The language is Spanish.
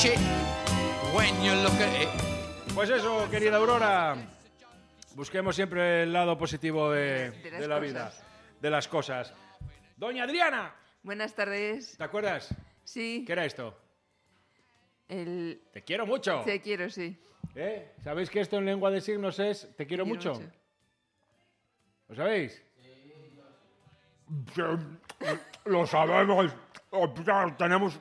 Pues eso, querida Aurora. Busquemos siempre el lado positivo de la vida, de las cosas. Doña Adriana. Buenas tardes. ¿Te acuerdas? Sí. ¿Qué era esto? Te quiero mucho. Te quiero, sí. ¿Sabéis que esto en lengua de signos es te quiero mucho? ¿Lo sabéis? Sí. Lo sabemos.